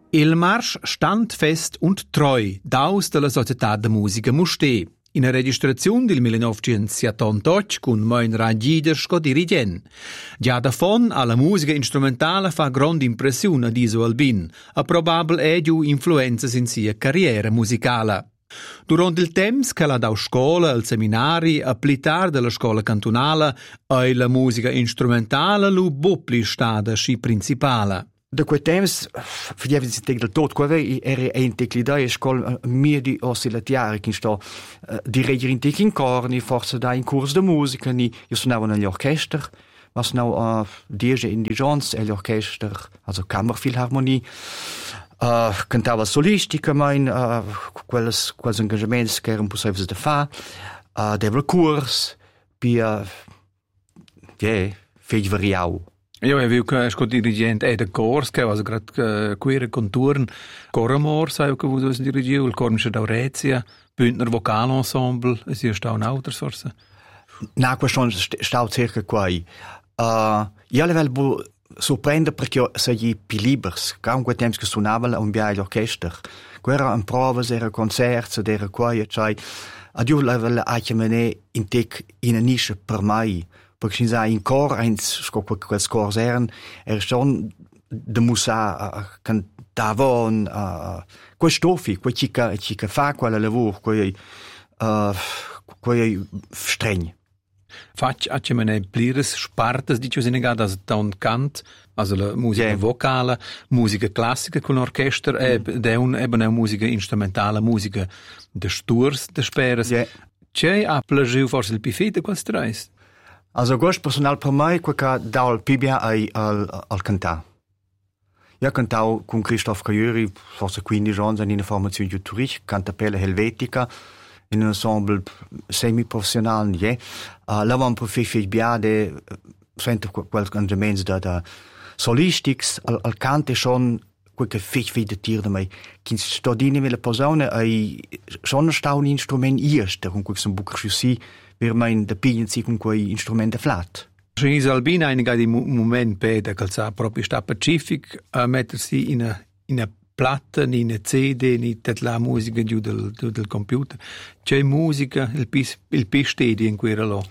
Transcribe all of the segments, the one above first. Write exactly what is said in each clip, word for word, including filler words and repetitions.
Il marsch standfest und treu daus della Società de Musica Musté. In a registrazione del millenovecentosettantotto con Moin Rangider sco dirigent. Già da fon alla musica strumentale fa grande impressione ad Iso Albin, a probabile è giù influenze in sia carriera musicale. Durante il temps che la da scuola, al seminari, a plitar della scuola cantonale, e la musica strumentale lu bopli stada sci principale. Da quei temps, vedeva si del tot, quave era ein teclidai scol mir di oscillatiare che sto dirigere in tec in corni, forse da in corso de musica, ni io suonavo negli orchester, ma suonavo uh, dieci indigents e gli orchester, also Kammerphilharmonie, uh, cantava solistica, mein, uh, quelles, quels engagements che erano possibili da fare, uh, devo curs, pia, yeah, fej variau. Ja, ich will que sco dirigent è de cors che was grad uh, queere conturn Coramor sai che vu dus dirigiu il Cornische d'Auretia Bündner Vokalensemble es ist auch eine altra sorse. Na question stau circa quai. Uh, ja level bu sorprende perché se gli pilibers, quand quei temps che suonava un bia l'orchester. Quera un provas era concerts era quai, cioè adiu level a chiamene in tec in a niche per mai. Perché si in cor eins sco quel scores eran era schon de musa cantavon uh, quei stoffi quei chica chica fa quella lavoro quei uh, quei streng Fac a che mene plires spartas dicio senegada as don cant also la musica yeah. vocale musica classica con orchester mm. e de un eben una musica strumentale musica de sturs de speres yeah. C'è a plagiu forse il pifete quals treis. Also gost personal per mai quel dal pibia ai al al cantà. Io cantavo con Christoph Caiuri, forse quindici anni in una formazione di Zurich, cantapella helvetica, in un ensemble semi-professionale, yeah. Uh, là un professore biade, sente quel cantamento da, da solistics, al, al cante schon quel che fich vede tir da mai. Kin sto dine mit la persona ai schon sta un instrument erster con quel so bucher si per mein da pigen si con quei instrumente flat. Gis Albin einige di moment peda calza proprio sta pacific a mettersi in a in a platta in una C D ni tet la musica giù del del computer. C'è musica il pis il pis stedi in quella lo.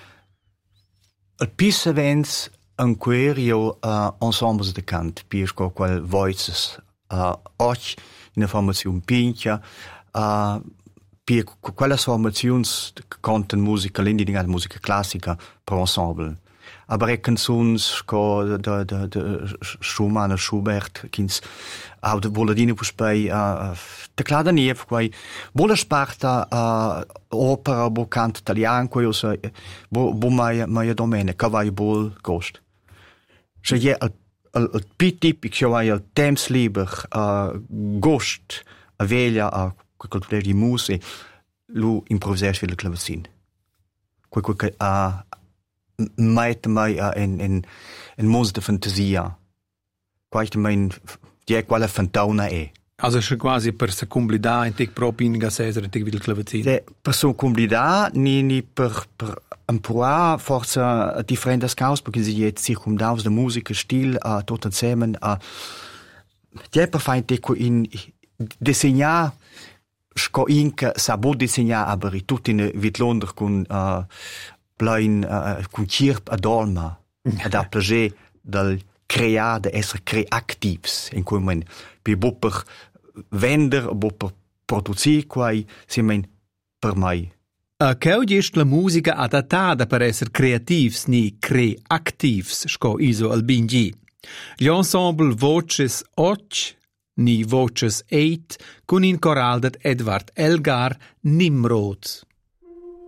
Il pis events un querio uh, ensembles de cant, pisco quel voices uh, och in a formazione pincha uh, per quelle formazioni canten musica l'indica musica classica per ensemble. Aber e canzons co de de de Schumann e Schubert kins au de voladine puspei a teclada niev quai vola sparta a opera bo cant italian quai osa bo bo mai mai domene cavai bol cost. Se je al al pitip ich jo al temps lieber a gost a veglia a quel di muse lu improviser für le clavecin. Quai quai a Mait mai in in in mos de fantasia. Quaite mein die quale fantauna è. Also schon quasi per secumblida in tic proprio in Cesare tic vil clavecin. De per secumblida ni ni per per un po' forza differentes caus perché si jet circumdaus de musica stil a uh, tot insieme a uh, die per fein tic in disegnar sco inca sa bo disegnar aber tut in vitlonder con uh, plein uh, con cirp ad olma ad applager dal crear de esser creativs in cui man per bopper vender bopper produzir quai si men per mai. A cheu gest la musica adattata per esser creativs ni creativs sco iso albingi. Gli ensemble voces och ni voces eit con in choral dat Edvard Elgar Nimrod.